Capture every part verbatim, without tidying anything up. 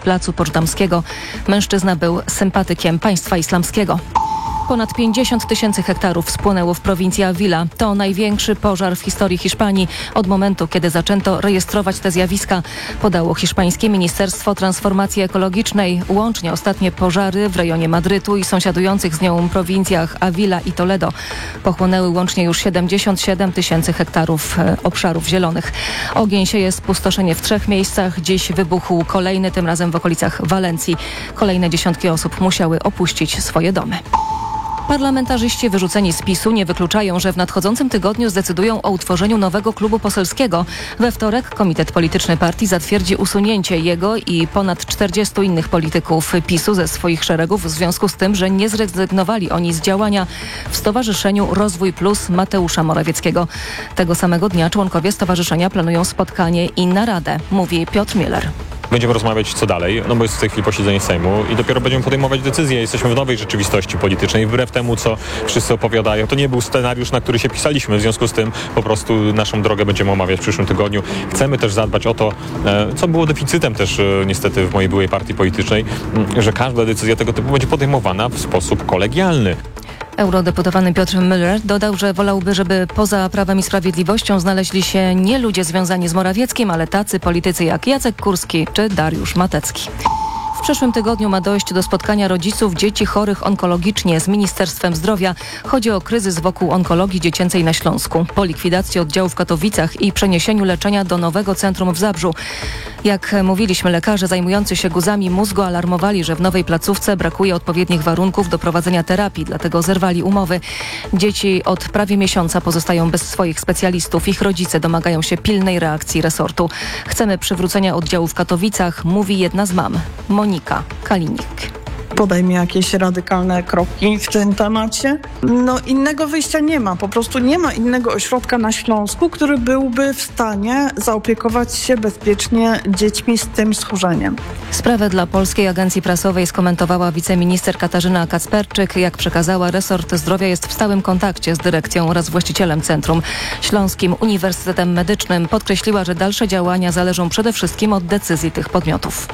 placu Poczdamskiego. Mężczyzna był sympatykiem państwa islamskiego. Ponad pięćdziesiąt tysięcy hektarów spłonęło w prowincji Avila. To największy pożar w historii Hiszpanii od momentu, kiedy zaczęto rejestrować te zjawiska, podało hiszpańskie Ministerstwo Transformacji Ekologicznej. Łącznie ostatnie pożary w rejonie Madrytu i sąsiadujących z nią prowincjach Avila i Toledo pochłonęły łącznie już siedemdziesiąt siedem tysięcy hektarów obszarów zielonych. Ogień sieje spustoszenie w trzech miejscach. Dziś wybuchł kolejny, tym razem w okolicach Walencji. Kolejne dziesiątki osób musiały opuścić swoje domy. Parlamentarzyści wyrzuceni z PiSu nie wykluczają, że w nadchodzącym tygodniu zdecydują o utworzeniu nowego klubu poselskiego. We wtorek Komitet Polityczny Partii zatwierdzi usunięcie jego i ponad czterdziestu innych polityków PiSu ze swoich szeregów w związku z tym, że nie zrezygnowali oni z działania w Stowarzyszeniu Rozwój Plus Mateusza Morawieckiego. Tego samego dnia członkowie stowarzyszenia planują spotkanie i naradę, mówi Piotr Müller. Będziemy rozmawiać, co dalej, no bo jest w tej chwili posiedzenie Sejmu i dopiero będziemy podejmować decyzje. Jesteśmy w nowej rzeczywistości politycznej. Wbrew temu, co wszyscy opowiadają, to nie był scenariusz, na który się pisaliśmy. W związku z tym po prostu naszą drogę będziemy omawiać w przyszłym tygodniu. Chcemy też zadbać o to, co było deficytem też niestety w mojej byłej partii politycznej, że każda decyzja tego typu będzie podejmowana w sposób kolegialny. Eurodeputowany Piotr Müller dodał, że wolałby, żeby poza Prawem i Sprawiedliwością znaleźli się nie ludzie związani z Morawieckim, ale tacy politycy jak Jacek Kurski czy Dariusz Matecki. W przyszłym tygodniu ma dojść do spotkania rodziców dzieci chorych onkologicznie z Ministerstwem Zdrowia. Chodzi o kryzys wokół onkologii dziecięcej na Śląsku, po likwidacji oddziału w Katowicach i przeniesieniu leczenia do nowego centrum w Zabrzu. Jak mówiliśmy, lekarze zajmujący się guzami mózgu alarmowali, że w nowej placówce brakuje odpowiednich warunków do prowadzenia terapii, dlatego zerwali umowy. Dzieci od prawie miesiąca pozostają bez swoich specjalistów. Ich rodzice domagają się pilnej reakcji resortu. Chcemy przywrócenia oddziału w Katowicach, mówi jedna z mam, Monika Kalinik. Podejmie jakieś radykalne kroki w tym temacie. No innego wyjścia nie ma. Po prostu nie ma innego ośrodka na Śląsku, który byłby w stanie zaopiekować się bezpiecznie dziećmi z tym schorzeniem. Sprawę dla Polskiej Agencji Prasowej skomentowała wiceminister Katarzyna Kacperczyk. Jak przekazała, resort zdrowia jest w stałym kontakcie z dyrekcją oraz właścicielem Centrum Śląskim Uniwersytetem Medycznym. Podkreśliła, że dalsze działania zależą przede wszystkim od decyzji tych podmiotów.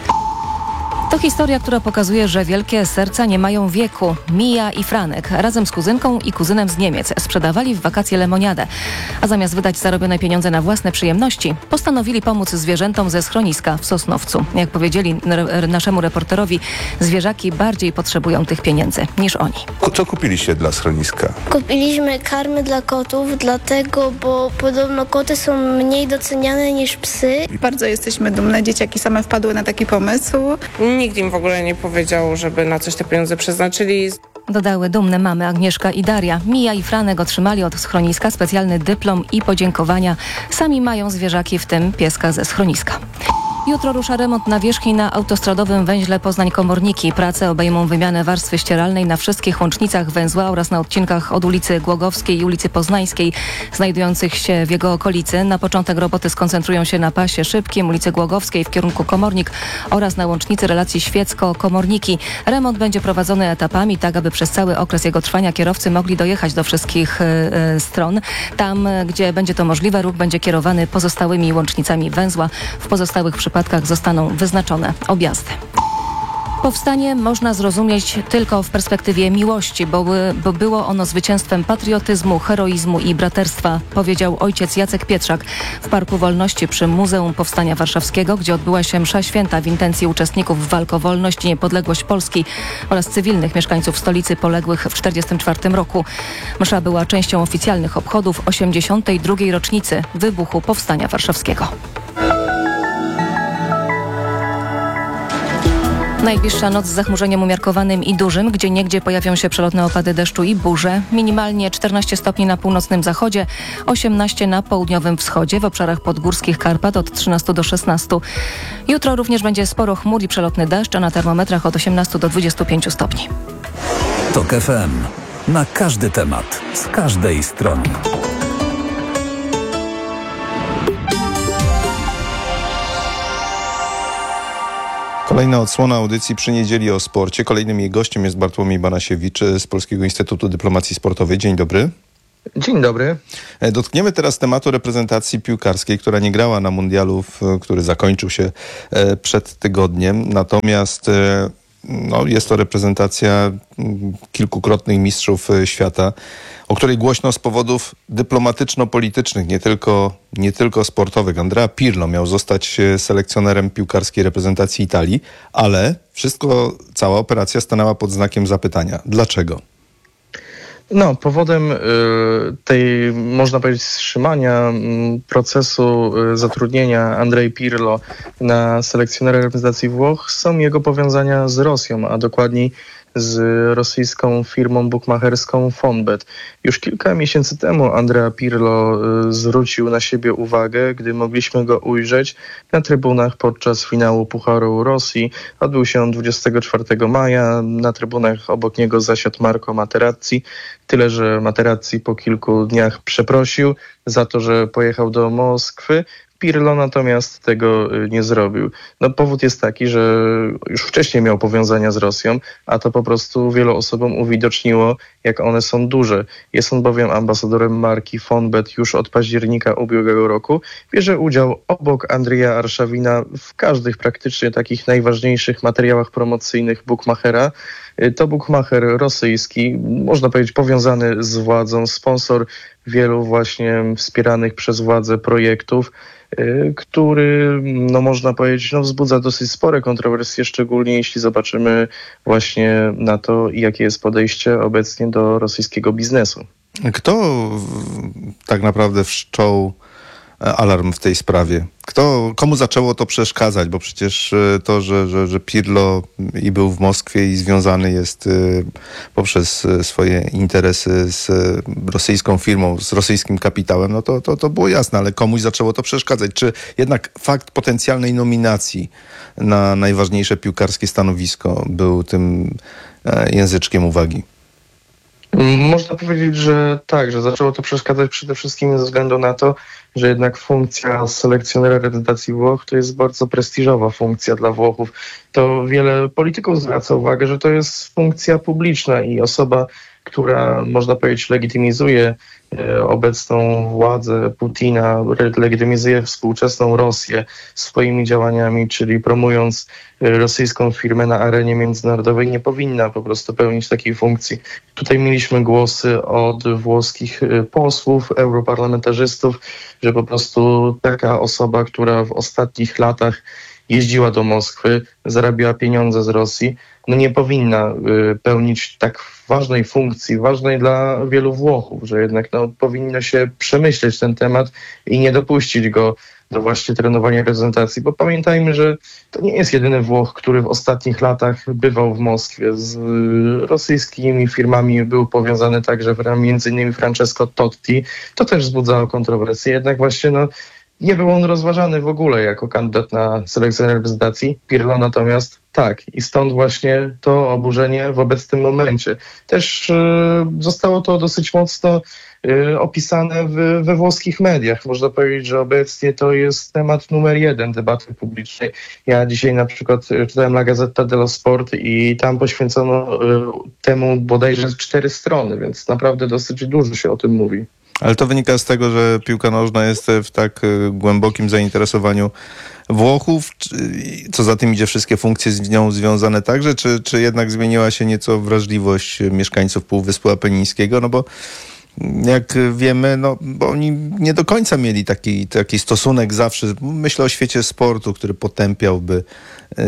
To historia, która pokazuje, że wielkie serca nie mają wieku. Mija i Franek razem z kuzynką i kuzynem z Niemiec sprzedawali w wakacje lemoniadę. A zamiast wydać zarobione pieniądze na własne przyjemności, postanowili pomóc zwierzętom ze schroniska w Sosnowcu. Jak powiedzieli re- naszemu reporterowi, zwierzaki bardziej potrzebują tych pieniędzy niż oni. Co kupiliście dla schroniska? Kupiliśmy karmy dla kotów, dlatego, bo podobno koty są mniej doceniane niż psy. Bardzo jesteśmy dumne, dzieciaki same wpadły na taki pomysł. Nikt im w ogóle nie powiedział, żeby na coś te pieniądze przeznaczyli. Dodały dumne mamy Agnieszka i Daria. Mija i Franek otrzymali od schroniska specjalny dyplom i podziękowania. Sami mają zwierzaki, w tym pieska ze schroniska. Jutro rusza remont nawierzchni na autostradowym węźle Poznań-Komorniki. Prace obejmą wymianę warstwy ścieralnej na wszystkich łącznicach węzła oraz na odcinkach od ulicy Głogowskiej i ulicy Poznańskiej znajdujących się w jego okolicy. Na początek roboty skoncentrują się na pasie szybkim ulicy Głogowskiej w kierunku Komornik oraz na łącznicy relacji Świecko-Komorniki. Remont będzie prowadzony etapami, tak aby przez cały okres jego trwania kierowcy mogli dojechać do wszystkich y, y, stron. Tam, gdzie będzie to możliwe, ruch będzie kierowany pozostałymi łącznicami węzła. W pozostałych przypadkach przypadkach zostaną wyznaczone objazdy. Powstanie można zrozumieć tylko w perspektywie miłości, bo, bo było ono zwycięstwem patriotyzmu, heroizmu i braterstwa, powiedział ojciec Jacek Pietrzak w Parku Wolności przy Muzeum Powstania Warszawskiego, gdzie odbyła się msza święta w intencji uczestników walk o wolność i niepodległość Polski oraz cywilnych mieszkańców stolicy poległych w tysiąc dziewięćset czterdziestym czwartym roku. Msza była częścią oficjalnych obchodów osiemdziesiątej drugiej rocznicy wybuchu Powstania Warszawskiego. Najbliższa noc z zachmurzeniem umiarkowanym i dużym, gdzie niegdzie pojawią się przelotne opady deszczu i burze. Minimalnie czternaście stopni na północnym zachodzie, osiemnaście na południowym wschodzie, w obszarach podgórskich Karpat od trzynastu do szesnastu. Jutro również będzie sporo chmur i przelotny deszcz, a na termometrach od osiemnastu do dwudziestu pięciu stopni. Tok F M. Na każdy temat, z każdej strony. Kolejna odsłona audycji przy niedzieli o sporcie. Kolejnym jej gościem jest Bartłomiej Banasiewicz z Polskiego Instytutu Dyplomacji Sportowej. Dzień dobry. Dzień dobry. Dotkniemy teraz tematu reprezentacji piłkarskiej, która nie grała na mundialu, który zakończył się przed tygodniem. Natomiast no, jest to reprezentacja kilkukrotnych mistrzów świata, o której głośno z powodów dyplomatyczno-politycznych, nie tylko, nie tylko sportowych. Andrea Pirlo miał zostać selekcjonerem piłkarskiej reprezentacji Italii, ale wszystko, cała operacja stanęła pod znakiem zapytania. Dlaczego? No, powodem y, tej, można powiedzieć, wstrzymania y, procesu y, zatrudnienia Andrei Pirlo na selekcjonera reprezentacji Włoch są jego powiązania z Rosją, a dokładniej z rosyjską firmą bukmacherską Fonbet. Już kilka miesięcy temu Andrea Pirlo y, zwrócił na siebie uwagę, gdy mogliśmy go ujrzeć na trybunach podczas finału Pucharu Rosji. Odbył się on dwudziestego czwartego maja. Na trybunach obok niego zasiadł Marco Materazzi. Tyle, że Materazzi po kilku dniach przeprosił za to, że pojechał do Moskwy. Pirlo natomiast tego nie zrobił. No, powód jest taki, że już wcześniej miał powiązania z Rosją, a to po prostu wielu osobom uwidoczniło, jak one są duże. Jest on bowiem ambasadorem marki Fonbet już od października ubiegłego roku. Bierze udział obok Andrija Arszawina w każdych praktycznie takich najważniejszych materiałach promocyjnych bukmachera. To bukmacher rosyjski, można powiedzieć powiązany z władzą, sponsor wielu właśnie wspieranych przez władzę projektów, który, no można powiedzieć, no wzbudza dosyć spore kontrowersje, szczególnie jeśli zobaczymy właśnie na to, jakie jest podejście obecnie do rosyjskiego biznesu. Kto tak naprawdę wszczął alarm w tej sprawie? Kto, komu zaczęło to przeszkadzać? Bo przecież to, że, że, że Pirlo i był w Moskwie i związany jest poprzez swoje interesy z rosyjską firmą, z rosyjskim kapitałem, no to, to, to było jasne, ale komuś zaczęło to przeszkadzać. Czy jednak fakt potencjalnej nominacji na najważniejsze piłkarskie stanowisko był tym języczkiem uwagi? Można powiedzieć, że tak, że zaczęło to przeszkadzać przede wszystkim ze względu na to, że jednak funkcja selekcjonera reprezentacji Włoch to jest bardzo prestiżowa funkcja dla Włochów. To wiele polityków zwraca uwagę, że to jest funkcja publiczna i osoba, która, można powiedzieć, legitymizuje e, obecną władzę Putina, legitymizuje współczesną Rosję swoimi działaniami, czyli promując e, rosyjską firmę na arenie międzynarodowej, nie powinna po prostu pełnić takiej funkcji. Tutaj mieliśmy głosy od włoskich e, posłów, europarlamentarzystów, że po prostu taka osoba, która w ostatnich latach jeździła do Moskwy, zarabiała pieniądze z Rosji, no nie powinna y, pełnić tak ważnej funkcji, ważnej dla wielu Włochów, że jednak no, powinno się przemyśleć ten temat i nie dopuścić go do właśnie trenowania reprezentacji, bo pamiętajmy, że to nie jest jedyny Włoch, który w ostatnich latach bywał w Moskwie. Z y, rosyjskimi firmami był powiązany także między innymi Francesco Totti. To też wzbudzało kontrowersje, jednak właśnie no, nie był on rozważany w ogóle jako kandydat na selekcjoner reprezentacji. Pirlo natomiast tak. I stąd właśnie to oburzenie w obecnym momencie. Też y, zostało to dosyć mocno y, opisane w, we włoskich mediach. Można powiedzieć, że obecnie to jest temat numer jeden debaty publicznej. Ja dzisiaj na przykład czytałem La Gazzetta dello Sport i tam poświęcono y, temu bodajże cztery strony, więc naprawdę dosyć dużo się o tym mówi. Ale to wynika z tego, że piłka nożna jest w tak głębokim zainteresowaniu Włochów, co za tym idzie wszystkie funkcje z nią związane także, czy, czy jednak zmieniła się nieco wrażliwość mieszkańców Półwyspu Apenińskiego, no bo jak wiemy, no bo oni nie do końca mieli taki, taki stosunek zawsze, myślę o świecie sportu, który potępiałby yy,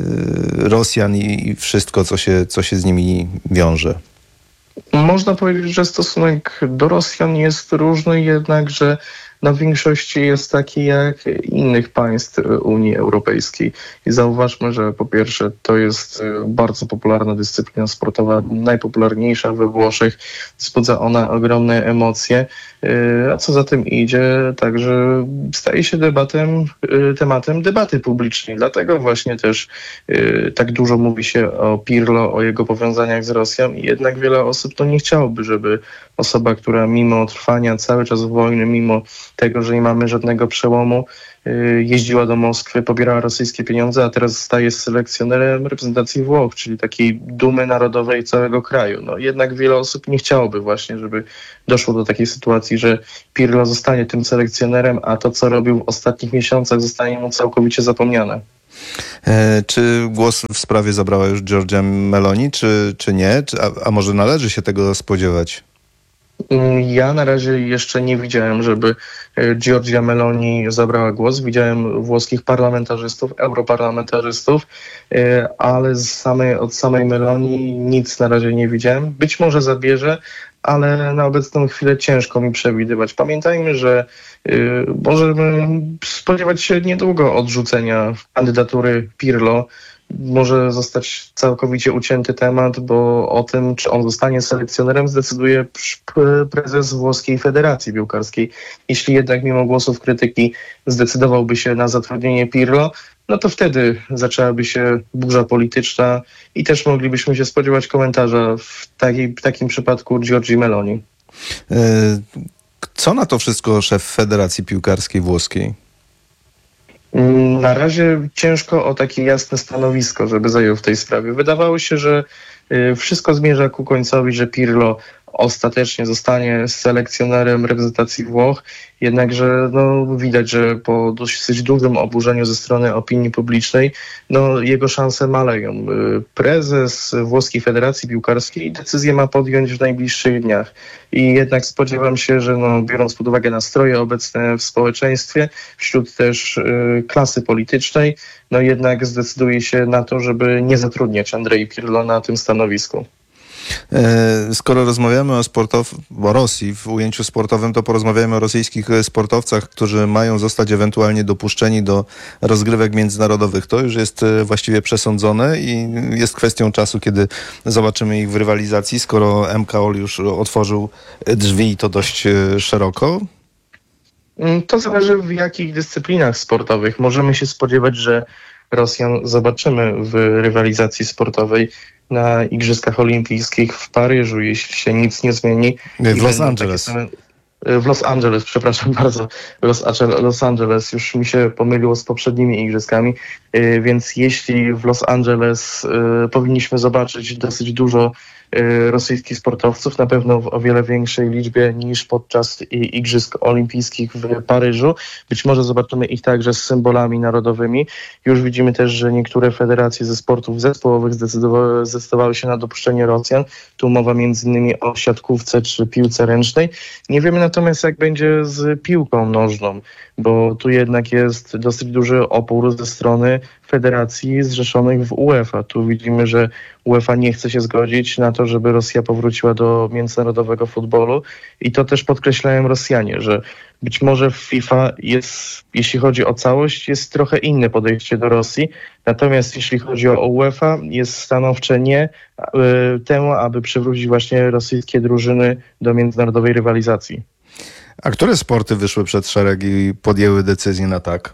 Rosjan i, i wszystko, co się, co się z nimi wiąże. Można powiedzieć, że stosunek do Rosjan jest różny, jednakże na większości jest taki jak innych państw Unii Europejskiej. I zauważmy, że po pierwsze to jest bardzo popularna dyscyplina sportowa, najpopularniejsza we Włoszech, wzbudza ona ogromne emocje, a co za tym idzie, także staje się debatem, tematem debaty publicznej. Dlatego właśnie też tak dużo mówi się o Pirlo, o jego powiązaniach z Rosją i jednak wiele osób to nie chciałoby, żeby osoba, która mimo trwania cały czas wojny, mimo tego, że nie mamy żadnego przełomu, jeździła do Moskwy, pobierała rosyjskie pieniądze, a teraz staje selekcjonerem reprezentacji Włoch, czyli takiej dumy narodowej całego kraju. No, jednak wiele osób nie chciałoby właśnie, żeby doszło do takiej sytuacji, że Pirlo zostanie tym selekcjonerem, a to, co robił w ostatnich miesiącach, zostanie mu całkowicie zapomniane. E, czy głos w sprawie zabrała już Giorgia Meloni, czy, czy nie? Czy, a, a może należy się tego spodziewać? Ja na razie jeszcze nie widziałem, żeby Giorgia Meloni zabrała głos. Widziałem włoskich parlamentarzystów, europarlamentarzystów, ale z samej, od samej Meloni nic na razie nie widziałem. Być może zabierze, ale na obecną chwilę ciężko mi przewidywać. Pamiętajmy, że y, możemy spodziewać się niedługo odrzucenia kandydatury Pirlo. Może zostać całkowicie ucięty temat, bo o tym, czy on zostanie selekcjonerem, zdecyduje prezes Włoskiej Federacji Piłkarskiej. Jeśli jednak mimo głosów krytyki zdecydowałby się na zatrudnienie Pirlo, no to wtedy zaczęłaby się burza polityczna i też moglibyśmy się spodziewać komentarza w, takiej, w takim przypadku Giorgii Meloni. Co na to wszystko szef Federacji Piłkarskiej Włoskiej? Na razie ciężko o takie jasne stanowisko, żeby zajął w tej sprawie. Wydawało się, że wszystko zmierza ku końcowi, że Pirlo ostatecznie zostanie selekcjonerem reprezentacji Włoch, jednakże no, widać, że po dosyć dużym oburzeniu ze strony opinii publicznej no, jego szanse maleją. Prezes Włoskiej Federacji Piłkarskiej decyzję ma podjąć w najbliższych dniach i jednak spodziewam się, że no, biorąc pod uwagę nastroje obecne w społeczeństwie, wśród też y, klasy politycznej, no jednak zdecyduje się na to, żeby nie zatrudniać Andrei Pirlo na tym stanowisku. Skoro rozmawiamy o, sportow- o Rosji w ujęciu sportowym, to porozmawiamy o rosyjskich sportowcach, którzy mają zostać ewentualnie dopuszczeni do rozgrywek międzynarodowych. To już jest właściwie przesądzone i jest kwestią czasu, kiedy zobaczymy ich w rywalizacji, skoro M K O L już otworzył drzwi i to dość szeroko. To zależy, w jakich dyscyplinach sportowych. Możemy się spodziewać, że Rosjan zobaczymy w rywalizacji sportowej na Igrzyskach Olimpijskich w Paryżu, jeśli się nic nie zmieni. W Los Angeles. Same, w Los Angeles, przepraszam bardzo. Los, Los Angeles już mi się pomyliło z poprzednimi Igrzyskami, więc jeśli w Los Angeles powinniśmy zobaczyć dosyć dużo rosyjskich sportowców, na pewno w o wiele większej liczbie niż podczas Igrzysk Olimpijskich w Paryżu. Być może zobaczymy ich także z symbolami narodowymi. Już widzimy też, że niektóre federacje ze sportów zespołowych zdecydowały, zdecydowały się na dopuszczenie Rosjan. Tu mowa między innymi o siatkówce czy piłce ręcznej. Nie wiemy natomiast, jak będzie z piłką nożną, bo tu jednak jest dosyć duży opór ze strony federacji zrzeszonych w UEFA. Tu widzimy, że UEFA nie chce się zgodzić na to, żeby Rosja powróciła do międzynarodowego futbolu i to też podkreślają Rosjanie, że być może w FIFA jest, jeśli chodzi o całość, jest trochę inne podejście do Rosji, natomiast jeśli chodzi o UEFA, jest stanowcze nie y, temu, aby przywrócić właśnie rosyjskie drużyny do międzynarodowej rywalizacji. A które sporty wyszły przed szereg i podjęły decyzję na tak?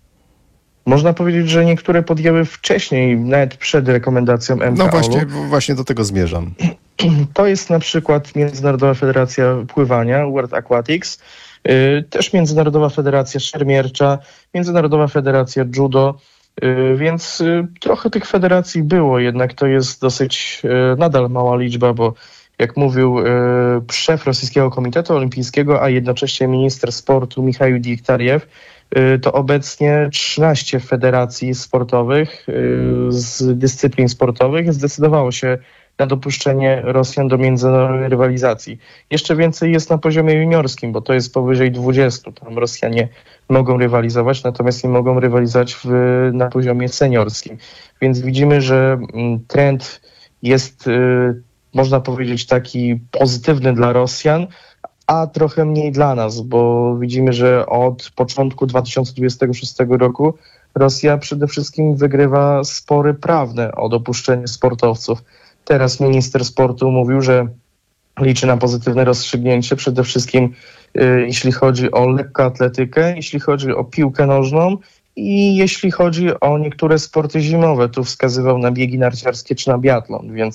Można powiedzieć, że niektóre podjęły wcześniej, nawet przed rekomendacją M K O L-u. No właśnie, właśnie do tego zmierzam. To jest na przykład Międzynarodowa Federacja Pływania, World Aquatics, yy, też Międzynarodowa Federacja Szermiercza, Międzynarodowa Federacja Judo, yy, więc yy, trochę tych federacji było, jednak to jest dosyć yy, nadal mała liczba, bo jak mówił yy, szef Rosyjskiego Komitetu Olimpijskiego, a jednocześnie minister sportu Michał Diktariew, to obecnie trzynaście federacji sportowych z dyscyplin sportowych zdecydowało się na dopuszczenie Rosjan do międzynarodowej rywalizacji. Jeszcze więcej jest na poziomie juniorskim, bo to jest powyżej dwudziestu. Tam Rosjanie mogą rywalizować, natomiast nie mogą rywalizować w, na poziomie seniorskim. Więc widzimy, że trend jest, można powiedzieć, taki pozytywny dla Rosjan, a trochę mniej dla nas, bo widzimy, że od początku dwa tysiące dwudziestego szóstego roku Rosja przede wszystkim wygrywa spory prawne o dopuszczenie sportowców. Teraz minister sportu mówił, że liczy na pozytywne rozstrzygnięcie, przede wszystkim y, jeśli chodzi o lekkoatletykę, jeśli chodzi o piłkę nożną i jeśli chodzi o niektóre sporty zimowe. Tu wskazywał na biegi narciarskie czy na biatlon, więc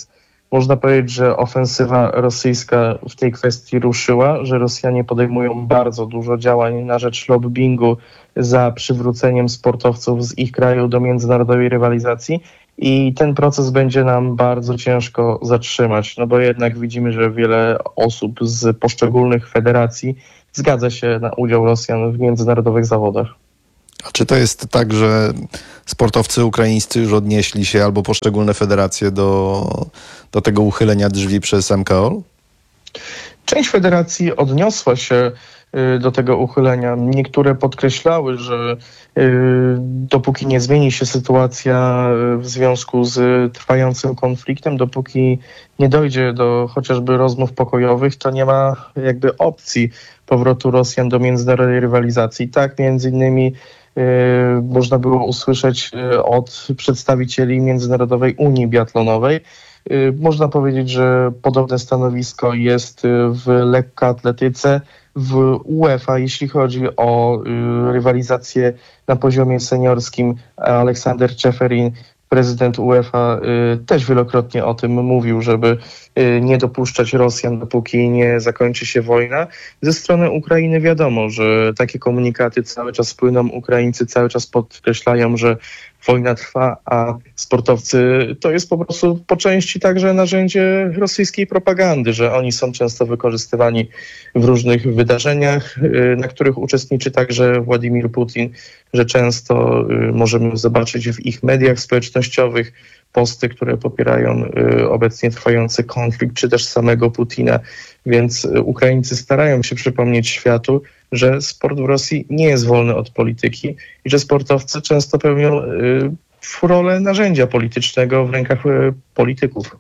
Można powiedzieć, że ofensywa rosyjska w tej kwestii ruszyła, że Rosjanie podejmują bardzo dużo działań na rzecz lobbingu za przywróceniem sportowców z ich kraju do międzynarodowej rywalizacji i ten proces będzie nam bardzo ciężko zatrzymać, no bo jednak widzimy, że wiele osób z poszczególnych federacji zgadza się na udział Rosjan w międzynarodowych zawodach. A czy to jest tak, że sportowcy ukraińscy już odnieśli się albo poszczególne federacje do, do tego uchylenia drzwi przez M K O L? Część federacji odniosła się do tego uchylenia. Niektóre podkreślały, że dopóki nie zmieni się sytuacja w związku z trwającym konfliktem, dopóki nie dojdzie do chociażby rozmów pokojowych, to nie ma jakby opcji powrotu Rosjan do międzynarodowej rywalizacji. Tak między innymi można było usłyszeć od przedstawicieli Międzynarodowej Unii Biatlonowej. Można powiedzieć, że podobne stanowisko jest w lekkoatletyce, w UEFA, jeśli chodzi o rywalizację na poziomie seniorskim. Aleksander Czeferin, prezydent UEFA, też wielokrotnie o tym mówił, żeby nie dopuszczać Rosjan, dopóki nie zakończy się wojna. Ze strony Ukrainy wiadomo, że takie komunikaty cały czas płyną. Ukraińcy cały czas podkreślają, że wojna trwa, a sportowcy to jest po prostu po części także narzędzie rosyjskiej propagandy, że oni są często wykorzystywani w różnych wydarzeniach, na których uczestniczy także Władimir Putin, że często możemy zobaczyć w ich mediach społecznościowych posty, które popierają obecnie trwający konflikt, czy też samego Putina. Więc Ukraińcy starają się przypomnieć światu, że sport w Rosji nie jest wolny od polityki i że sportowcy często pełnią rolę narzędzia politycznego w rękach polityków.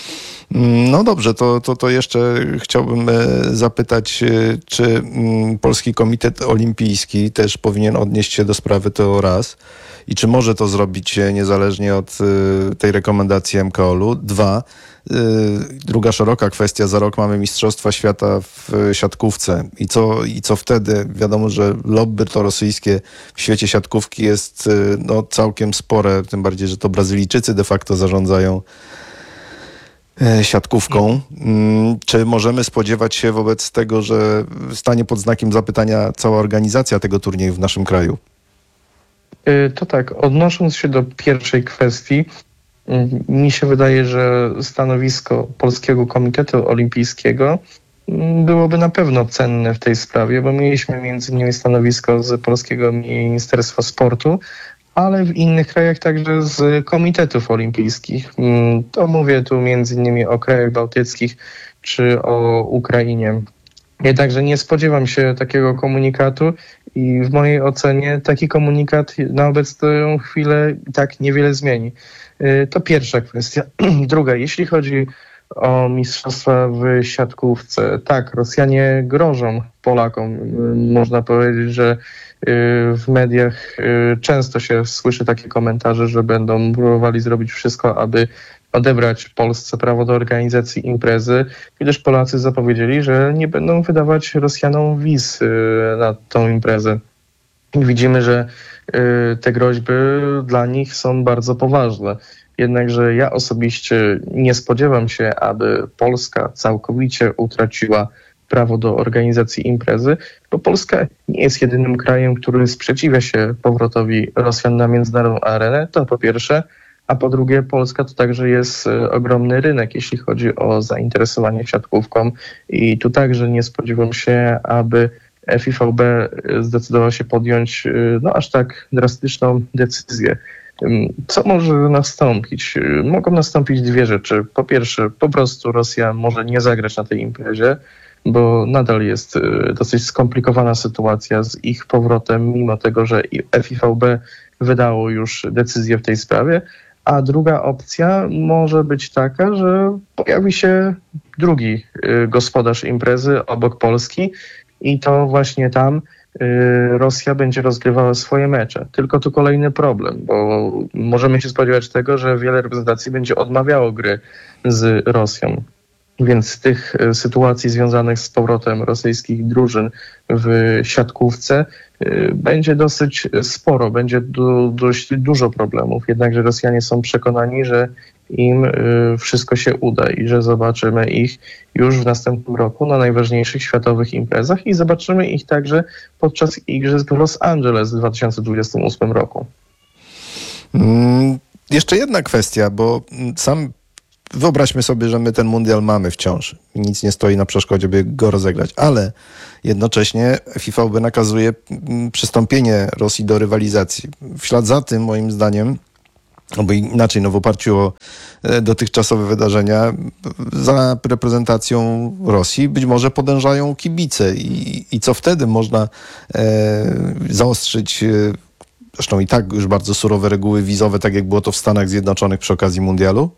No dobrze, to, to, to jeszcze chciałbym zapytać, czy Polski Komitet Olimpijski też powinien odnieść się do sprawy, to raz, i czy może to zrobić niezależnie od tej rekomendacji M K O L-u. Dwa, druga szeroka kwestia, za rok mamy Mistrzostwa Świata w siatkówce i co, i co wtedy? Wiadomo, że lobby to rosyjskie w świecie siatkówki jest no, całkiem spore, tym bardziej, że to Brazylijczycy de facto zarządzają siatkówką. Czy możemy spodziewać się wobec tego, że stanie pod znakiem zapytania cała organizacja tego turnieju w naszym kraju? To tak, odnosząc się do pierwszej kwestii, mi się wydaje, że stanowisko Polskiego Komitetu Olimpijskiego byłoby na pewno cenne w tej sprawie, bo mieliśmy między innymi stanowisko z Polskiego Ministerstwa Sportu, ale w innych krajach także z komitetów olimpijskich. To mówię tu między innymi o krajach bałtyckich czy o Ukrainie. Jednakże nie spodziewam się takiego komunikatu i w mojej ocenie taki komunikat na obecną chwilę i tak niewiele zmieni. To pierwsza kwestia. Druga, jeśli chodzi o mistrzostwa w siatkówce, tak, Rosjanie grożą Polakom. Można powiedzieć, że w mediach często się słyszy takie komentarze, że będą próbowali zrobić wszystko, aby odebrać Polsce prawo do organizacji imprezy, gdyż Polacy zapowiedzieli, że nie będą wydawać Rosjanom wiz na tą imprezę. I widzimy, że te groźby dla nich są bardzo poważne. Jednakże ja osobiście nie spodziewam się, aby Polska całkowicie utraciła prawo do organizacji imprezy, bo Polska nie jest jedynym krajem, który sprzeciwia się powrotowi Rosjan na międzynarodową arenę, to po pierwsze, a po drugie Polska to także jest ogromny rynek, jeśli chodzi o zainteresowanie siatkówką i tu także nie spodziewam się, aby F I V B zdecydował się podjąć no, aż tak drastyczną decyzję. Co może nastąpić? Mogą nastąpić dwie rzeczy. Po pierwsze, po prostu Rosja może nie zagrać na tej imprezie, bo nadal jest dosyć skomplikowana sytuacja z ich powrotem, mimo tego, że F I V B wydało już decyzję w tej sprawie. A druga opcja może być taka, że pojawi się drugi gospodarz imprezy obok Polski i to właśnie tam Rosja będzie rozgrywała swoje mecze. Tylko tu kolejny problem, bo możemy się spodziewać tego, że wiele reprezentacji będzie odmawiało gry z Rosją. Więc z tych sytuacji związanych z powrotem rosyjskich drużyn w siatkówce będzie dosyć sporo, będzie du- dość dużo problemów. Jednakże Rosjanie są przekonani, że im wszystko się uda i że zobaczymy ich już w następnym roku na najważniejszych światowych imprezach i zobaczymy ich także podczas Igrzysk w Los Angeles w dwa tysiące dwudziestym ósmym roku. Mm, jeszcze jedna kwestia, bo sam wyobraźmy sobie, że my ten mundial mamy wciąż. Nic nie stoi na przeszkodzie, by go rozegrać, ale jednocześnie FIFA B nakazuje przystąpienie Rosji do rywalizacji. W ślad za tym, moim zdaniem, albo inaczej, no w oparciu o dotychczasowe wydarzenia, za reprezentacją Rosji być może podążają kibice. I, i co wtedy można e, zaostrzyć, e, zresztą i tak już bardzo surowe reguły wizowe, tak jak było to w Stanach Zjednoczonych przy okazji mundialu?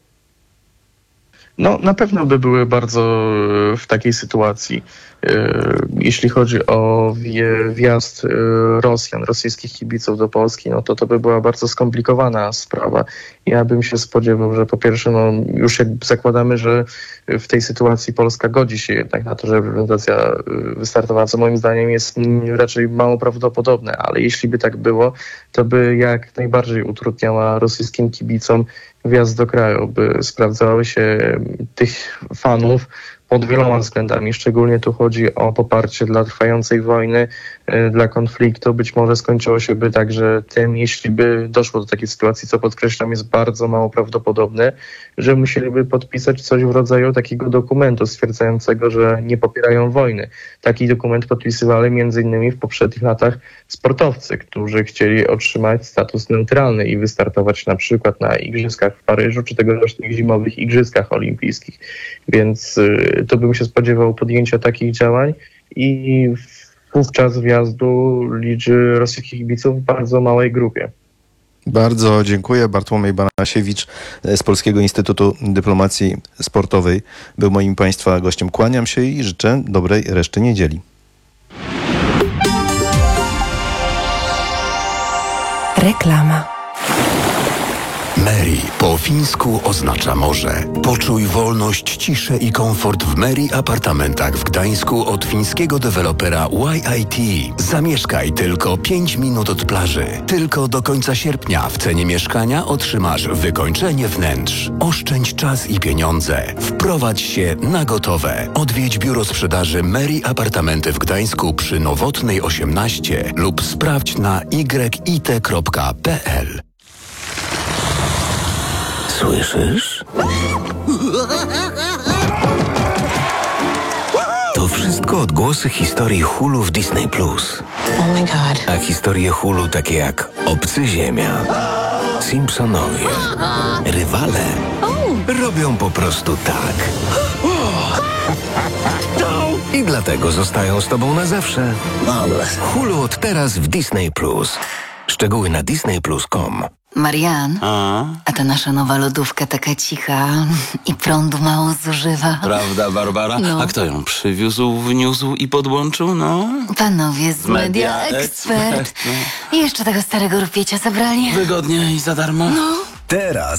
No, na pewno by były bardzo w takiej sytuacji. Jeśli chodzi o wjazd Rosjan, rosyjskich kibiców do Polski, no to to by była bardzo skomplikowana sprawa. Ja bym się spodziewał, że po pierwsze, no już jakby zakładamy, że w tej sytuacji Polska godzi się jednak na to, że reprezentacja wystartowała, co moim zdaniem jest raczej mało prawdopodobne, ale jeśli by tak było, to by jak najbardziej utrudniała rosyjskim kibicom wjazd do kraju, by sprawdzały się tych fanów pod wieloma względami. Szczególnie tu chodzi o poparcie dla trwającej wojny, dla konfliktu. Być może skończyło się by także tym, jeśli by doszło do takiej sytuacji, co podkreślam jest bardzo mało prawdopodobne, że musieliby podpisać coś w rodzaju takiego dokumentu stwierdzającego, że nie popierają wojny. Taki dokument podpisywali między innymi w poprzednich latach sportowcy, którzy chcieli otrzymać status neutralny i wystartować na przykład na Igrzyskach w Paryżu, czy tegorocznych zimowych Igrzyskach Olimpijskich. Więc y, to bym się spodziewał podjęcia takich działań i wówczas wjazdu liczy rosyjskich kibiców w bardzo małej grupie. Bardzo dziękuję. Bartłomiej Banasiewicz z Polskiego Instytutu Dyplomacji Sportowej był moim Państwa gościem. Kłaniam się i życzę dobrej reszty niedzieli. Reklama. Meri po fińsku oznacza morze. Poczuj wolność, ciszę i komfort w Meri apartamentach w Gdańsku od fińskiego dewelopera Y I T. Zamieszkaj tylko pięć minut od plaży. Tylko do końca sierpnia w cenie mieszkania otrzymasz wykończenie wnętrz. Oszczędź czas i pieniądze. Wprowadź się na gotowe. Odwiedź biuro sprzedaży Meri Apartamenty w Gdańsku przy Nowotnej osiemnaście lub sprawdź na y i t kropka p l. Słyszysz? To wszystko odgłosy historii Hulu w Disney Plus. Oh my god. A historie Hulu takie jak Obcy Ziemia, Simpsonowie, Rywale robią po prostu tak. I dlatego zostają z tobą na zawsze. Hulu od teraz w Disney Plus. Szczegóły na disney plus kropka com. Marian, a? a ta nasza nowa lodówka taka cicha i prądu mało zużywa. Prawda, Barbara? No. A kto ją przywiózł, wniósł i podłączył, no? Panowie z Media Expert. I jeszcze tego starego rupiecia zabrali. Wygodnie i za darmo? No. Teraz